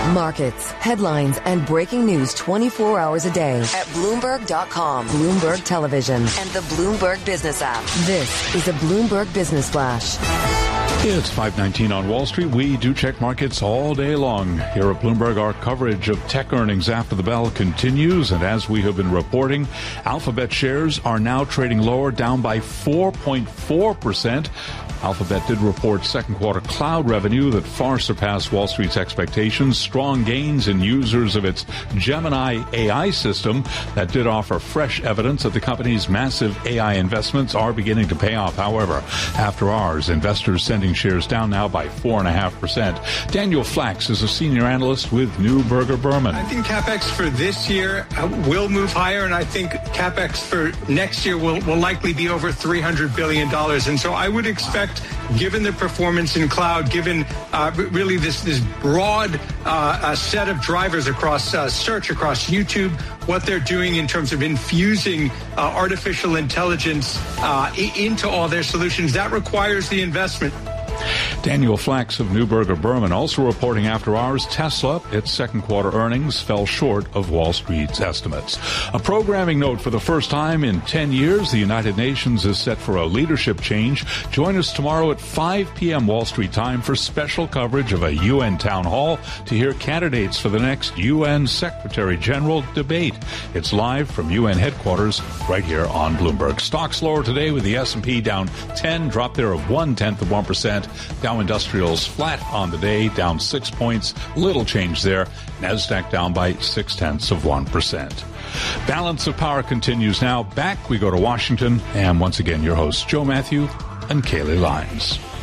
Markets, headlines, and breaking news 24 hours a day at Bloomberg.com, Bloomberg Television, and the Bloomberg Business app. This is a Bloomberg Business Flash. It's 5:19 on Wall Street. We do check markets all day long. Here at Bloomberg, our coverage of tech earnings after the bell continues. And as we have been reporting, Alphabet shares are now trading lower, down by 4.4%. Alphabet did report second quarter cloud revenue that far surpassed Wall Street's expectations. Strong gains in users of its Gemini AI system that did offer fresh evidence that the company's massive AI investments are beginning to pay off. However, after hours, investors sending shares down now by 4.5%. Daniel Flax is a senior analyst with Neuberger Berman. I think CapEx for this year will move higher, and I think CapEx for next year will likely be over $300 billion. And so I would expect, given the performance in cloud, given really this broad set of drivers across search, across YouTube, what they're doing in terms of infusing artificial intelligence into all their solutions, that requires the investment. Daniel Flax of Neuberger Berman also reporting after hours Tesla, its second quarter earnings fell short of Wall Street's estimates. A programming note: for the first time in 10 years, the United Nations is set for a leadership change. Join us tomorrow at 5 p.m. Wall Street time for special coverage of a UN town hall to hear candidates for the next UN Secretary General debate. It's live from UN headquarters right here on Bloomberg. Stocks lower today with the S&P down 10, drop there of 0.1%. Dow Industrials flat on the day, down 6 points. Little change there. NASDAQ down by 0.6%. Balance of Power continues now. Back we go to Washington. And once again, your hosts, Joe Matthew and Kayleigh Lyons.